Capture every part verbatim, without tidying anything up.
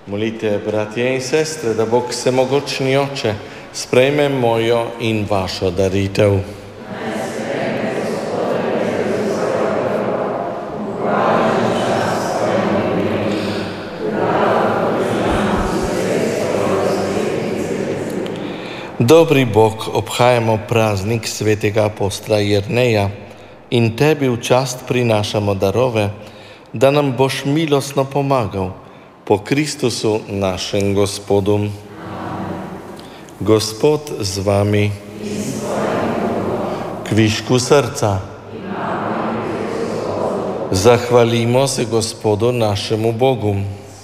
Molite, bratje in sestre, da Bog Vsemogočni Oče sprejme mojo in vašo daritev. Dobri Bog, obhajamo praznik svetega apostola Jerneja in Tebi v čast prinašamo darove, da nam boš milostno pomagal po Kristusu našem Gospodu. Amen. Gospod z vami. Kvišku srca. Zahvalimo se Gospodu našemu Bogu.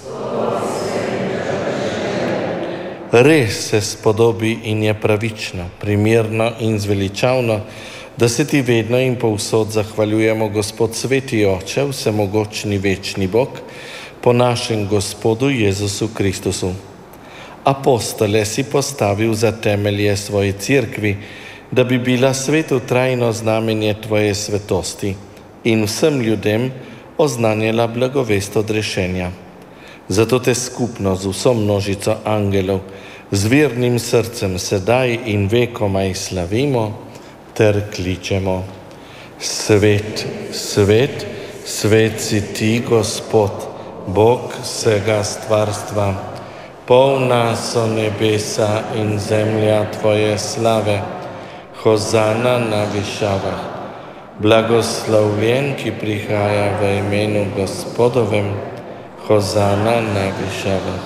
Res se spodobi in je pravično, primerno in zveličavno, da se ti vedno in povsod zahvaljujemo, Gospod sveti Oče, vsemogočni večni Bog, po našem Gospodu Jezusu Kristusu. Apostole si postavil za temelje svoje cerkvi, da bi bila svetu trajno znamenje tvoje svetosti in vsem ljudem oznanjala blagovest odrešenja. Zato te skupno z vso množico angelov, z vernim srcem sedaj in vekomaj slavimo ter kličemo. Svet, svet, svet si ti, Gospod, Bog vsega stvarstva. Polna so nebesa in zemlja tvoje slave. Hozana na višavah. Blagoslovljen, ki prihaja v imenu Gospodovem. Hozana na višavah.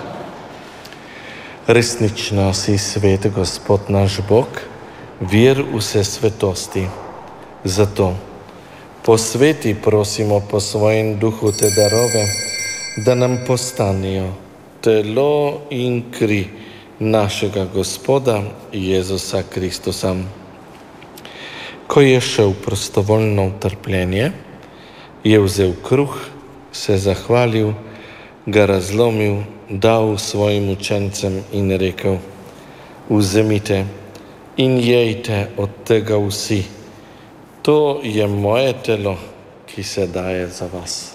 Resnično si svet, Gospod naš Bog, vir vse svetosti. Zato posveti, prosimo, po svojem duhu te darove, da nam postanejo telo in kri našega Gospoda Jezusa Kristusa. Ko je šel prostovoljno v trpljenje, je vzel kruh, se zahvalil, ga razlomil, dal svojim učencem in rekel: vzemite in jejte od tega vsi. To je moje telo, ki se daje za vas.